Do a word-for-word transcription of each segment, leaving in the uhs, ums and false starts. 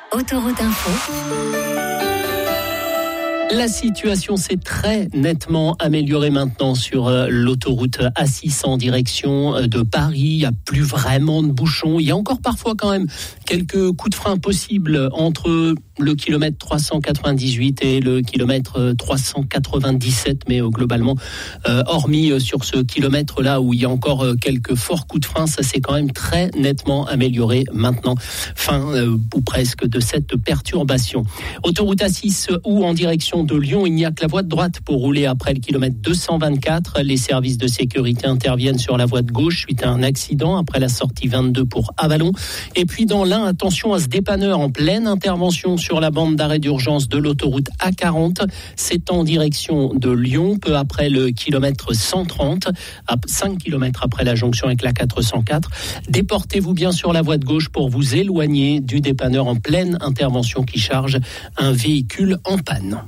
Autoroute Info. La situation s'est très nettement améliorée maintenant sur l'autoroute A six en direction de Paris. Il n'y a plus vraiment de bouchons. Il y a encore parfois quand même quelques coups de frein possibles entre le kilomètre trois cent quatre-vingt-dix-huit et le kilomètre trois cent quatre-vingt-dix-sept. Mais euh, globalement, euh, hormis euh, sur ce kilomètre-là où il y a encore euh, quelques forts coups de frein, ça s'est quand même très nettement amélioré maintenant. Fin euh, ou presque de cette perturbation. Autoroute A six ou en direction de Lyon, il n'y a que la voie de droite pour rouler après le kilomètre deux cent vingt-quatre. Les services de sécurité interviennent sur la voie de gauche suite à un accident après la sortie vingt-deux pour Avallon. Et puis dans l'Ain, attention à ce dépanneur en pleine intervention sur la bande d'arrêt d'urgence de l'autoroute A quarante. C'est en direction de Lyon, peu après le kilomètre cent trente, à cinq kilomètres après la jonction avec la quatre cent quatre. Déportez-vous bien sur la voie de gauche pour vous éloigner du dépanneur en pleine intervention qui charge un véhicule en panne.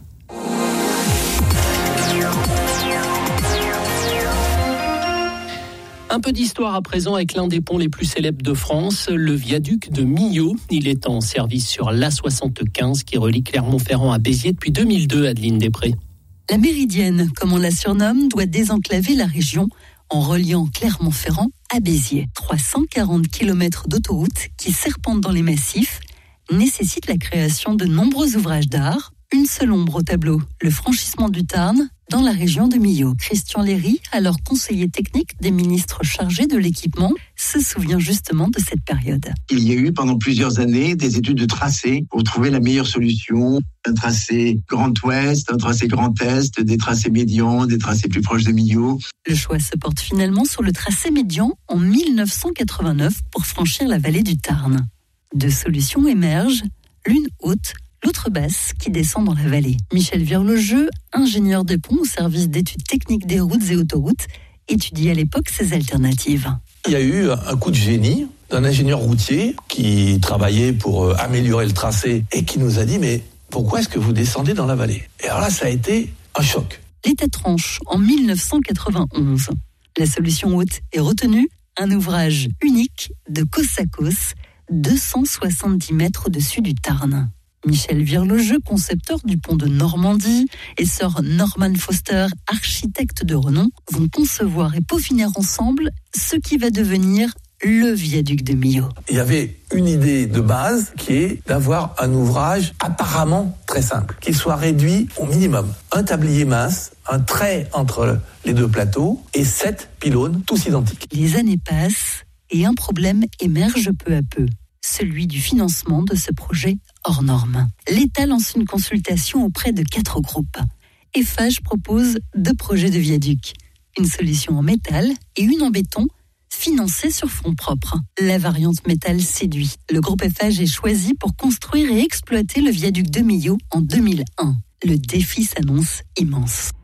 Un peu d'histoire à présent avec l'un des ponts les plus célèbres de France, le viaduc de Millau. Il est en service sur l'A soixante-quinze qui relie Clermont-Ferrand à Béziers depuis deux mille deux, Adeline Després. La Méridienne, comme on la surnomme, doit désenclaver la région en reliant Clermont-Ferrand à Béziers. trois cent quarante kilomètres d'autoroute qui serpentent dans les massifs nécessitent la création de nombreux ouvrages d'art. Une seule ombre au tableau, le franchissement du Tarn dans la région de Millau. Christian Léry, alors conseiller technique des ministres chargés de l'équipement, se souvient justement de cette période. Il y a eu pendant plusieurs années des études de tracé pour trouver la meilleure solution. Un tracé Grand Ouest, un tracé Grand Est, des tracés médians, des tracés plus proches de Millau. Le choix se porte finalement sur le tracé médian en dix-neuf cent quatre-vingt-neuf pour franchir la vallée du Tarn. Deux solutions émergent, l'une haute, l'autre basse qui descend dans la vallée. Michel Virlogeux, ingénieur des ponts au service d'études techniques des routes et autoroutes, étudie à l'époque ces alternatives. Il y a eu un coup de génie d'un ingénieur routier qui travaillait pour améliorer le tracé et qui nous a dit « mais pourquoi est-ce que vous descendez dans la vallée ?» Et alors là, ça a été un choc. L'État tranche en dix-neuf cent quatre-vingt-onze. La solution haute est retenue, un ouvrage unique de côte à côte, deux cent soixante-dix mètres au-dessus du Tarn. Michel Virlogeux, concepteur du pont de Normandie, et sœur Norman Foster, architecte de renom, vont concevoir et peaufiner ensemble ce qui va devenir le viaduc de Millau. Il y avait une idée de base qui est d'avoir un ouvrage apparemment très simple, qui soit réduit au minimum. Un tablier mince, un trait entre les deux plateaux et sept pylônes tous identiques. Les années passent et un problème émerge peu à peu. Celui du financement de ce projet hors norme. L'État lance une consultation auprès de quatre groupes. Eiffage propose deux projets de viaduc, une solution en métal et une en béton, financée sur fonds propres. La variante métal séduit. Le groupe Eiffage est choisi pour construire et exploiter le viaduc de Millau en deux mille un. Le défi s'annonce immense.